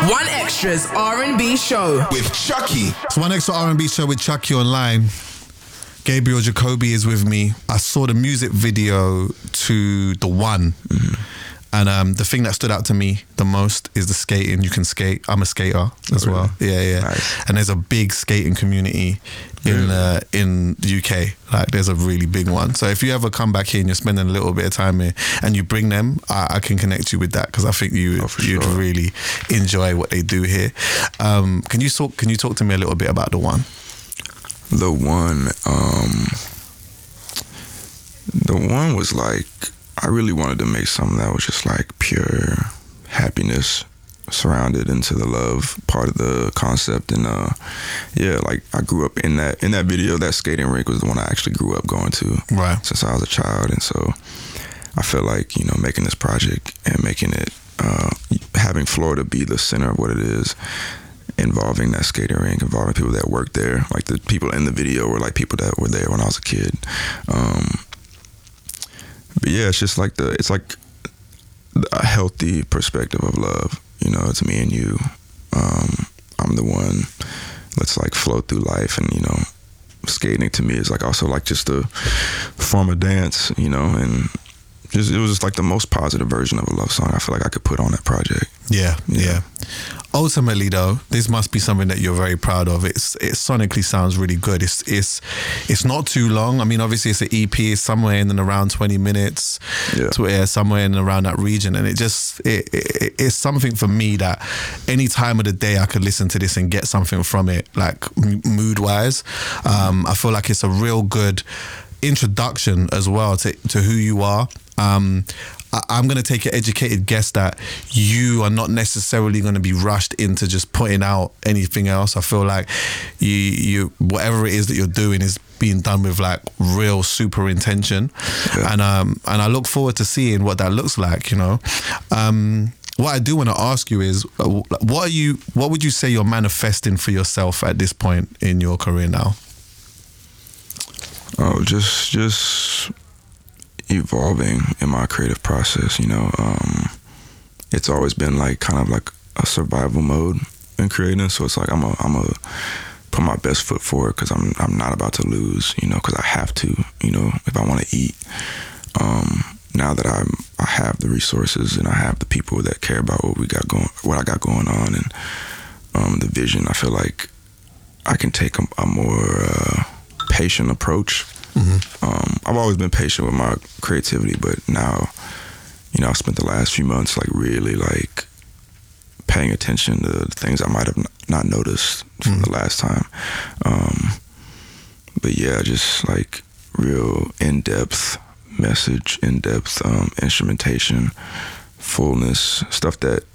One Extra's R&B show with Chucky. It's One Extra R&B show with Chucky online. Gabriel Jacoby is with me. I saw the music video to The One. And the thing that stood out to me the most is the skating. You can skate. I'm a skater as well. Yeah. Nice. And there's a big skating community in the UK. Like, there's a really big one. So if you ever come back here and you're spending a little bit of time here and you bring them, I can connect you with that, because I think you'd really enjoy what they do here. Can you talk to me a little bit about The One? The One was like, I really wanted to make something that was just like pure happiness surrounded into the love part of the concept. And like I grew up in that video. That skating rink was the one I actually grew up going to since I was a child. And so I felt like, making this project and making it, having Florida be the center of what it is, involving that skating rink, involving people that worked there. Like, the people in the video were like people that were there when I was a kid. But yeah, it's just like a healthy perspective of love. It's me and you. I'm the one. Let's like flow through life, and skating to me is like also like just a form of dance. And it was just like the most positive version of a love song I feel like I could put on that project. Yeah. Ultimately, though, this must be something that you're very proud of. It sonically sounds really good. It's not too long. I mean, obviously it's an EP. It's somewhere in and around 20 minutes to air, somewhere in and around that region. And it's something for me that any time of the day I could listen to this and get something from it, like mood-wise. I feel like it's a real good introduction as well to who you are. I'm going to take an educated guess that you are not necessarily going to be rushed into just putting out anything else. I feel like you whatever it is that you're doing is being done with like real super intention. And I look forward to seeing what that looks like, What I do want to ask you is, what would you say you're manifesting for yourself at this point in your career now? Oh, just evolving in my creative process. It's always been like kind of like a survival mode in creating. So it's like I'm a put my best foot forward, because I'm not about to lose. Because I have to. If I want to eat. Now that I have the resources and I have the people that care about what I got going on, and the vision, I feel like I can take a more patient approach. I've always been patient with my creativity, but now, I've spent the last few months like really like paying attention to the things I might have not noticed from the last time. But yeah, just like real in-depth message, in-depth instrumentation, fullness, stuff that